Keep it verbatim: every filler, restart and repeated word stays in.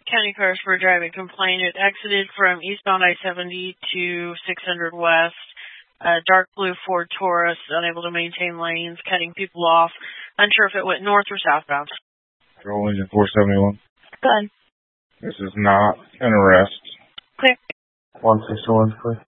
County cars for a driving complaint. It exited from eastbound I seventy to six hundred West. Uh, dark blue Ford Taurus, unable to maintain lanes, cutting people off. Unsure if it went north or southbound. Control engine four seventy-one. Good. This is not an arrest. Clear. one sixty-one, please.